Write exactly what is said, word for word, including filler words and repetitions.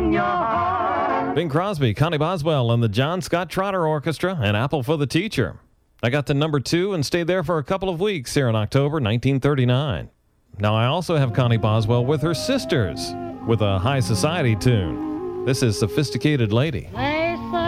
in your heart. Bing Crosby, Connie Boswell, and the John Scott Trotter Orchestra, and Apple for the Teacher. I got to number two and stayed there for a couple of weeks here in October nineteen thirty-nine. Now I also have Connie Boswell with her sisters with a high society tune. This is Sophisticated Lady.